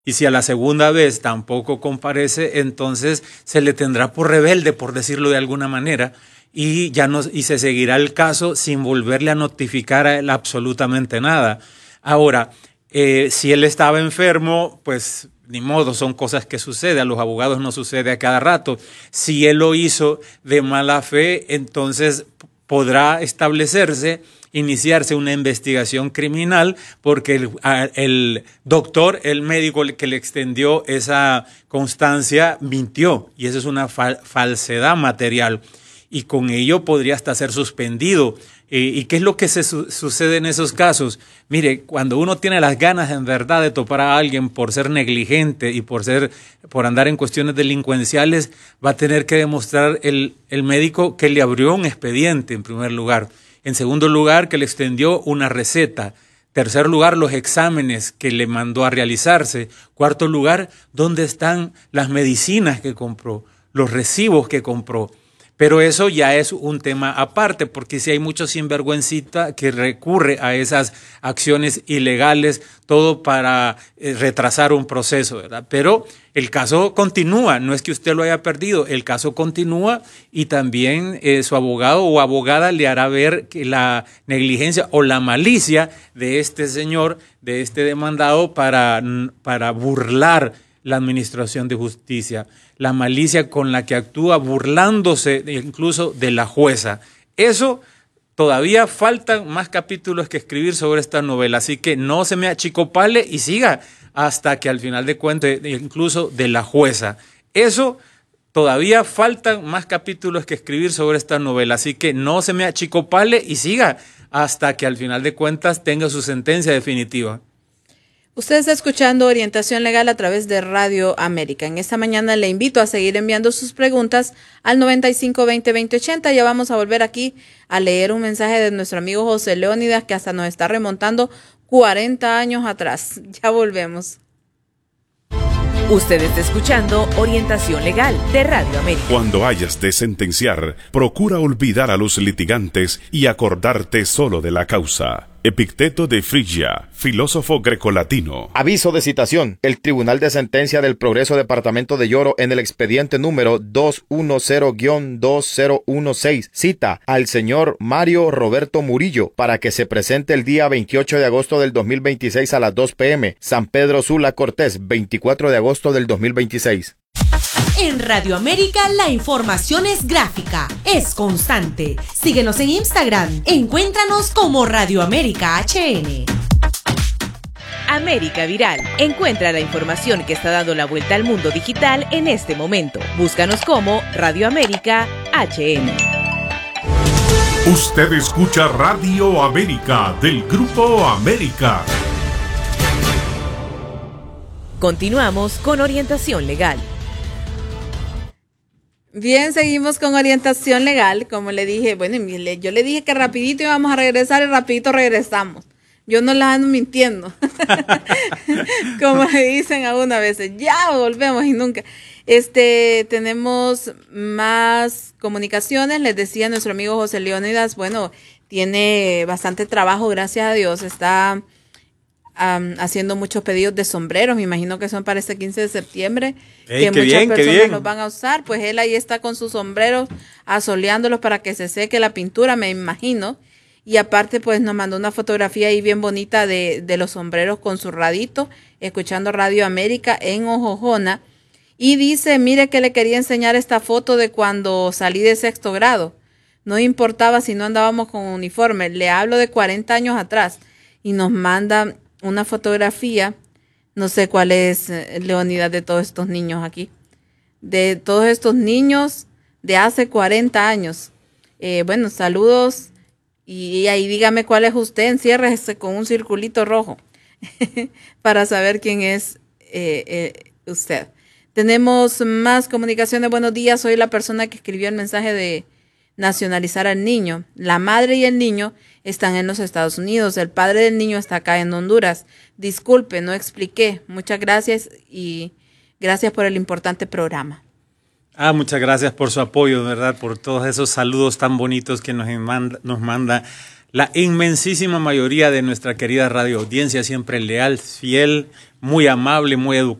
Y si a la segunda vez tampoco comparece, entonces se le tendrá por rebelde, por decirlo de alguna manera, y ya no, y se seguirá el caso sin volverle a notificar a él absolutamente nada. Ahora, si él estaba enfermo, pues ni modo, son cosas que suceden, a los abogados no sucede a cada rato. Si él lo hizo de mala fe, entonces podrá iniciarse una investigación criminal porque el doctor, el médico que le extendió esa constancia mintió, y eso es una falsedad material, y con ello podría hasta ser suspendido. ¿Y qué es lo que sucede en esos casos? Mire, cuando uno tiene las ganas en verdad de topar a alguien por ser negligente y por andar en cuestiones delincuenciales, va a tener que demostrar el médico que le abrió un expediente, en primer lugar. En segundo lugar, que le extendió una receta. Tercer lugar, los exámenes que le mandó a realizarse. Cuarto lugar, ¿dónde están las medicinas que compró? Los recibos que compró. Pero eso ya es un tema aparte, porque si hay mucho sinvergüencita que recurre a esas acciones ilegales, todo para retrasar un proceso, ¿verdad? Pero el caso continúa, no es que usted lo haya perdido, el caso continúa, y también su abogado o abogada le hará ver que la negligencia o la malicia de este señor, de este demandado, para burlar la administración de justicia, la malicia con la que actúa, burlándose incluso de la jueza. Eso todavía faltan más capítulos que escribir sobre esta novela, así que no se me achicopale y siga hasta que al final de cuentas, incluso de la jueza. Eso todavía faltan más capítulos que escribir sobre esta novela, así que no se me achicopale y siga hasta que al final de cuentas tenga su sentencia definitiva. Usted está escuchando Orientación Legal a través de Radio América. En esta mañana le invito a seguir enviando sus preguntas al 9520-2080. Ya vamos a volver aquí a leer un mensaje de nuestro amigo José Leónidas, que hasta nos está remontando 40 años atrás. Ya volvemos. Usted está escuchando Orientación Legal de Radio América. Cuando hayas de sentenciar, procura olvidar a los litigantes y acordarte solo de la causa. Epicteto de Frigia, filósofo grecolatino. Aviso de citación. El Tribunal de Sentencia del Progreso Departamento de Lloro, en el expediente número 210-2016, cita al señor Mario Roberto Murillo para que se presente el día 28 de agosto del 2026 a las 2 p.m. San Pedro Sula Cortés, 24 de agosto del 2026. En Radio América la información es gráfica, es constante. Síguenos en Instagram, encuéntranos como Radio América HN. América Viral. Encuentra la información que está dando la vuelta al mundo digital en este momento. Búscanos como Radio América HN. Usted escucha Radio América del Grupo América. Continuamos con Orientación Legal. Bien, seguimos con Orientación Legal. Como le dije, bueno, yo le dije que rapidito íbamos a regresar y rapidito regresamos. Yo no las ando mintiendo. Como le dicen a una vez, ya volvemos y nunca. Tenemos más comunicaciones. Les decía nuestro amigo José Leónidas, bueno, tiene bastante trabajo, gracias a Dios. Está haciendo muchos pedidos de sombreros, me imagino que son para este 15 de septiembre, que muchas personas los van a usar, pues él ahí está con sus sombreros asoleándolos para que se seque la pintura, me imagino, y aparte pues nos mandó una fotografía ahí bien bonita de los sombreros con su radito, escuchando Radio América en Ojojona, y dice, mire que le quería enseñar esta foto de cuando salí de 6º grado, no importaba si no andábamos con uniforme, le hablo de 40 años atrás, y nos manda una fotografía, no sé cuál es, Leonidas, de todos estos niños aquí, de todos estos niños de hace 40 años. Bueno, saludos, y ahí dígame cuál es usted, enciérrese con un circulito rojo para saber quién es usted. Tenemos más comunicaciones. Buenos días, soy la persona que escribió el mensaje de nacionalizar al niño. La madre y el niño están en los Estados Unidos. El padre del niño está acá en Honduras. Disculpe, no expliqué. Muchas gracias y gracias por el importante programa. Muchas gracias por su apoyo, ¿verdad? Por todos esos saludos tan bonitos que nos manda la inmensísima mayoría de nuestra querida radio audiencia, siempre leal, fiel, muy amable, muy educada.